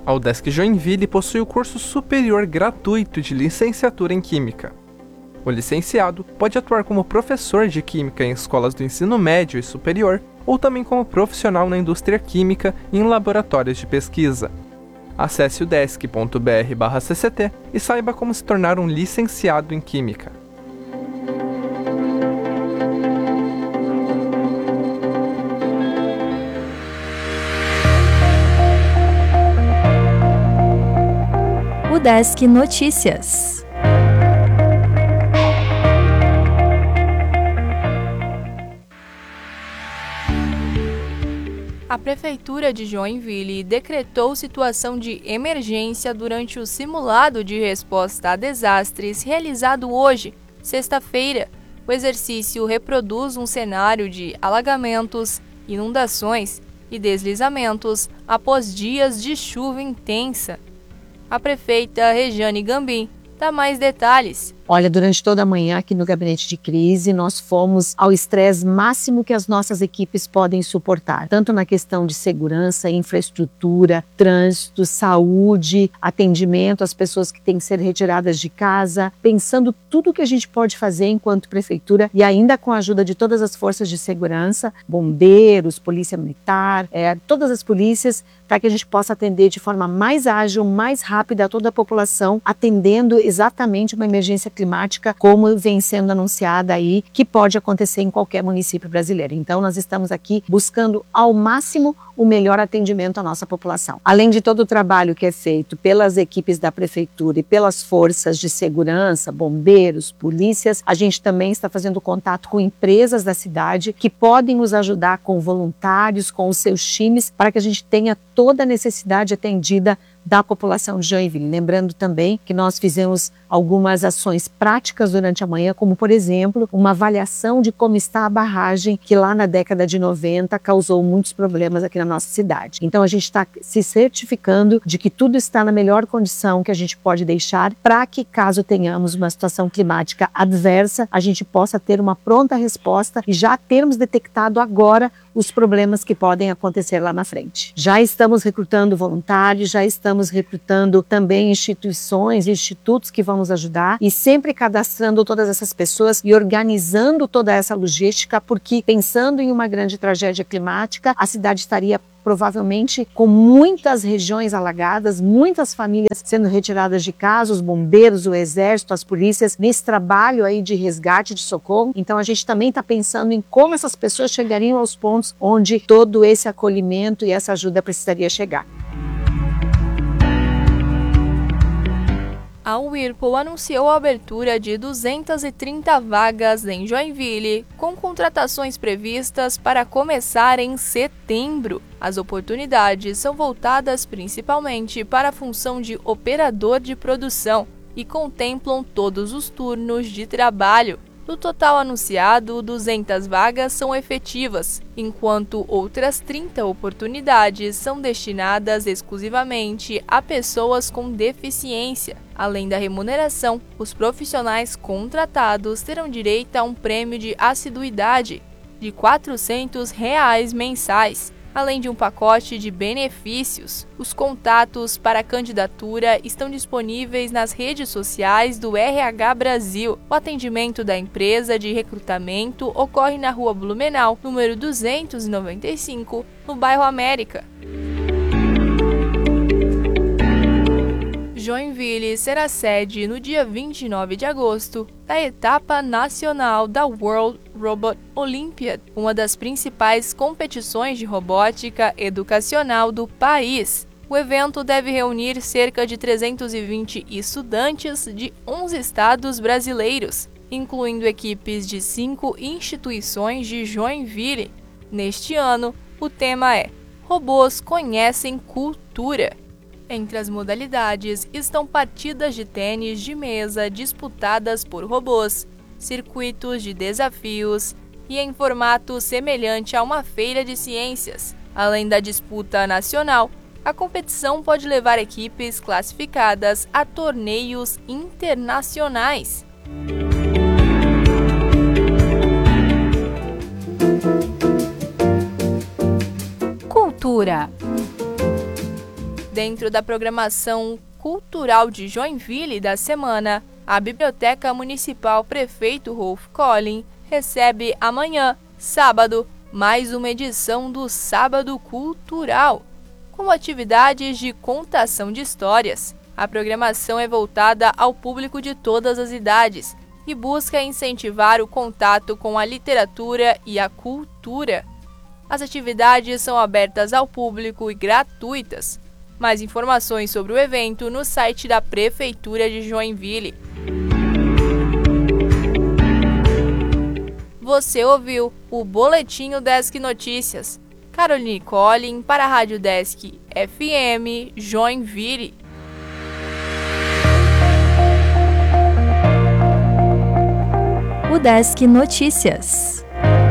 A UDESC Joinville possui o curso superior gratuito de licenciatura em Química. O licenciado pode atuar como professor de Química em escolas do ensino médio e superior, ou também como profissional na indústria química e em laboratórios de pesquisa. Acesse udesc.br/cct e saiba como se tornar um licenciado em Química. UDESC Notícias. A Prefeitura de Joinville decretou situação de emergência durante o simulado de resposta a desastres realizado hoje, sexta-feira. O exercício reproduz um cenário de alagamentos, inundações e deslizamentos após dias de chuva intensa. A prefeita Regiane Gambim dá mais detalhes. Olha, durante toda a manhã aqui no gabinete de crise, nós fomos ao estresse máximo que as nossas equipes podem suportar, tanto na questão de segurança, infraestrutura, trânsito, saúde, atendimento às pessoas que têm que ser retiradas de casa, pensando tudo que a gente pode fazer enquanto prefeitura e ainda com a ajuda de todas as forças de segurança, bombeiros, polícia militar, todas as polícias, para que a gente possa atender de forma mais ágil, mais rápida a toda a população, atendendo exatamente uma emergência climática como vem sendo anunciada aí, que pode acontecer em qualquer município brasileiro. Então nós estamos aqui buscando ao máximo o melhor atendimento à nossa população. Além de todo o trabalho que é feito pelas equipes da prefeitura e pelas forças de segurança, bombeiros, polícias, a gente também está fazendo contato com empresas da cidade que podem nos ajudar com voluntários, com os seus times, para que a gente tenha toda a necessidade atendida da população de Joinville. Lembrando também que nós fizemos algumas ações práticas durante a manhã, como por exemplo, uma avaliação de como está a barragem que lá na década de 90 causou muitos problemas aqui na nossa cidade. Então a gente está se certificando de que tudo está na melhor condição que a gente pode deixar para que, caso tenhamos uma situação climática adversa, a gente possa ter uma pronta resposta e já termos detectado agora os problemas que podem acontecer lá na frente. Já estamos recrutando voluntários, já estamos recrutando também instituições, institutos que vão nos ajudar e sempre cadastrando todas essas pessoas e organizando toda essa logística, porque pensando em uma grande tragédia climática, a cidade estaria provavelmente com muitas regiões alagadas, muitas famílias sendo retiradas de casa, os bombeiros, o exército, as polícias, nesse trabalho aí de resgate, de socorro. Então a gente também está pensando em como essas pessoas chegariam aos pontos onde todo esse acolhimento e essa ajuda precisaria chegar. A Whirlpool anunciou a abertura de 230 vagas em Joinville, com contratações previstas para começar em setembro. As oportunidades são voltadas principalmente para a função de operador de produção e contemplam todos os turnos de trabalho. Do total anunciado, 200 vagas são efetivas, enquanto outras 30 oportunidades são destinadas exclusivamente a pessoas com deficiência. Além da remuneração, os profissionais contratados terão direito a um prêmio de assiduidade de R$ 400 mensais, além de um pacote de benefícios. Os contatos para a candidatura estão disponíveis nas redes sociais do RH Brasil. O atendimento da empresa de recrutamento ocorre na Rua Blumenau, número 295, no bairro América. Joinville será sede no dia 29 de agosto da etapa nacional da World Robot Olympiad, uma das principais competições de robótica educacional do país. O evento deve reunir cerca de 320 estudantes de 11 estados brasileiros, incluindo equipes de 5 instituições de Joinville. Neste ano, o tema é Robôs Conhecem Cultura. Entre as modalidades estão partidas de tênis de mesa disputadas por robôs, circuitos de desafios e em formato semelhante a uma feira de ciências. Além da disputa nacional, a competição pode levar equipes classificadas a torneios internacionais. Cultura. Dentro da programação cultural de Joinville da semana, a Biblioteca Municipal Prefeito Rolf Collin recebe amanhã, sábado, mais uma edição do Sábado Cultural, com atividades de contação de histórias. A programação é voltada ao público de todas as idades e busca incentivar o contato com a literatura e a cultura. As atividades são abertas ao público e gratuitas. Mais informações sobre o evento no site da Prefeitura de Joinville. Você ouviu o Boletim Desk Notícias. Caroline Collin para a Rádio Desk FM Joinville. O Desk Notícias.